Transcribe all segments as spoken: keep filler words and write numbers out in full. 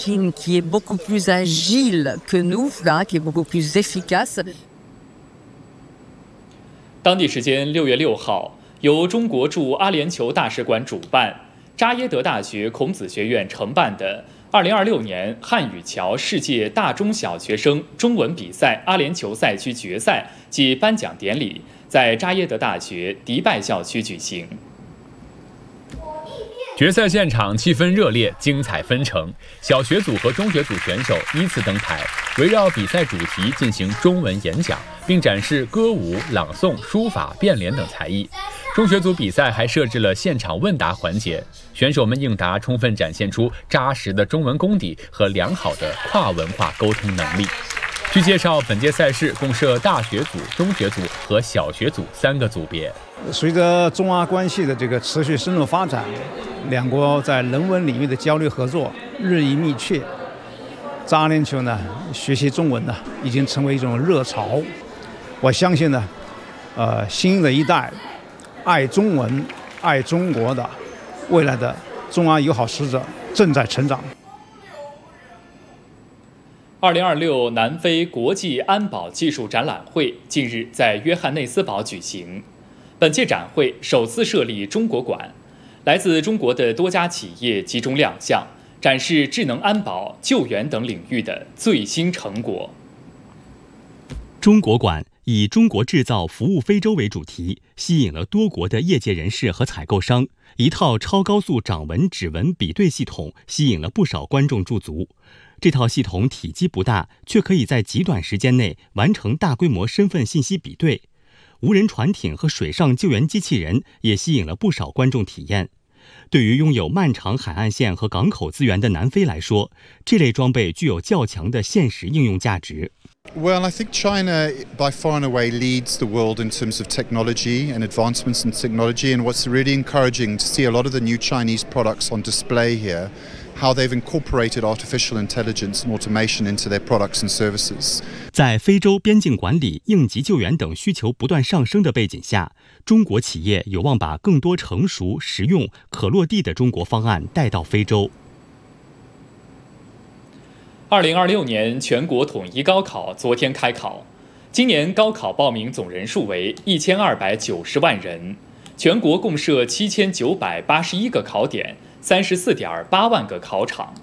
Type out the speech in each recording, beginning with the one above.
machine qui est beaucoup plus agile que nous, qui est beaucoup plus efficace. 当地时间六月六号，由中国驻阿联酋大使馆主办、扎耶德大学孔子学院承办的二零二六年汉语桥世界大中小学生中文比赛阿联酋赛区决赛暨颁奖典礼在扎耶德大学迪拜校区举行。 决赛现场气氛热烈，精彩纷呈。小学组和中学组选手依次登台，围绕比赛主题进行中文演讲，并展示歌舞、朗诵、书法、变脸等才艺。中学组比赛还设置了现场问答环节，选手们应答充分展现出扎实的中文功底和良好的跨文化沟通能力。据介绍，本届赛事共设大学组、中学组和小学组三个组别。 随着中阿关系的这个持续深入发展，两国在人文领域的交流合作日益密切。在阿联酋呢，学习中文呢已经成为一种热潮。我相信呢，呃，新的一代爱中文、爱中国的未来的中阿友好使者正在成长。 二零二六南非国际安保技术展览会近日在约翰内斯堡举行。本届展会首次设立中国馆，来自中国的多家企业集中亮相，展示智能安保、救援等领域的最新成果。 中国馆以中国制造服务非洲为主题，吸引了多国的业界人士和采购商。一套超高速掌纹指纹比对系统吸引了不少观众驻足。这套系统体积不大，却可以在极短时间内完成大规模身份信息比对。无人船艇和水上救援机器人也吸引了不少观众体验。对于拥有漫长海岸线和港口资源的南非来说，这类装备具有较强的现实应用价值。 Well, I think China by far and away leads the world in terms of technology and advancements in technology, and what's really encouraging to see a lot of the new Chinese products on display here, how they've incorporated artificial intelligence and automation into their products and services. 在非洲边境管理、应急救援等需求不断上升的背景下，中国企业有望把更多成熟、实用、可落地的中国方案带到非洲。 二零二六年全国统一高考昨天开考，今年高考报名总人数为一千二百九十万人，全国共设七千九百八十一个考点，三十四点八万个考场。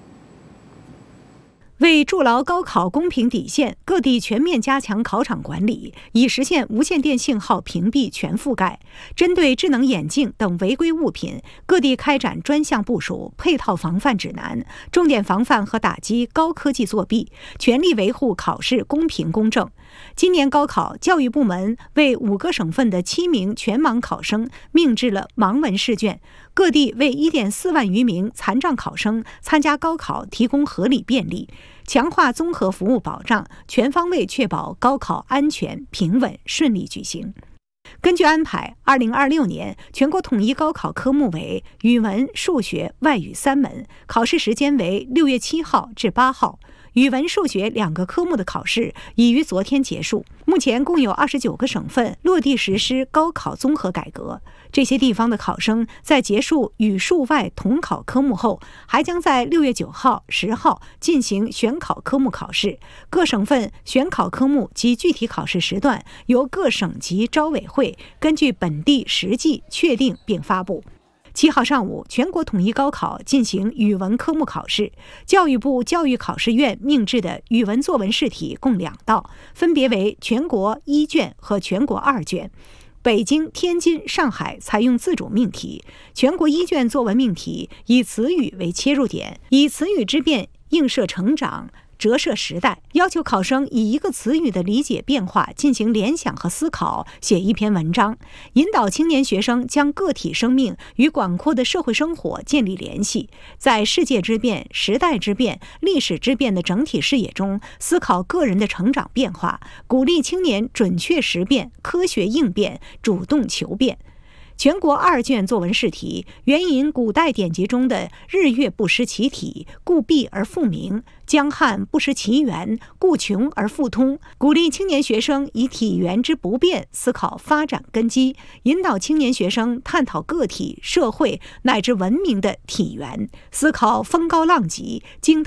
为筑牢高考公平底线，各地全面加强考场管理，以实现无线电信号屏蔽全覆盖。针对智能眼镜等违规物品，各地开展专项部署、配套防范指南，重点防范和打击高科技作弊，全力维护考试公平公正。今年高考，教育部门为五个省份的七名全盲考生命制了盲文试卷，各地为 一点四万余名残障考生参加高考提供合理便利，强化综合服务保障，全方位确保高考安全、平稳、顺利举行。根据安排，二零二六年全国统一高考科目为语文、数学、外语三门，考试时间为六月七号至八号。语文、数学两个科目的考试已于昨天结束。目前共有二十九个省份落地实施高考综合改革。这些地方的考生在结束语数外统考科目后，还将在六月九号、十号进行选考科目考试。各省份选考科目及具体考试时段由各省级招委会根据本地实际确定并发布。七号上午，全国统一高考进行语文科目考试。教育部教育考试院命制的语文作文试题共两道，分别为全国一卷和全国二卷。北京、天津、上海采用自主命题，全国一卷作文命题以词语为切入点，以词语之变映射成长，折射时代，要求考生以一个词语的理解变化进行联想和思考，写一篇文章，引导青年学生将个体生命与广阔的社会生活建立联系，在世界之变、时代之变、历史之变的整体视野中思考个人的成长变化，鼓励青年准确识变、科学应变、主动求变。全国二卷作文试题援引古代典籍中的日月不失其体，故闭而复明；江汉不失其源，故穷而复通，鼓励青年学生以体源之不变思考发展根基，引导青年学生探讨个体、社会乃至文明的体源，思考风高浪急、惊